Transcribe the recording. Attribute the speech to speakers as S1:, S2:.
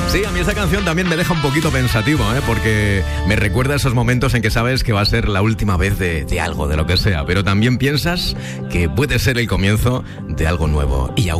S1: Sí, a mí esta canción también me deja un poquito pensativo, porque me recuerda esos momentos en que sabes que va a ser la última vez de algo, de lo que sea, pero también piensas que puede ser el comienzo de algo nuevo y aún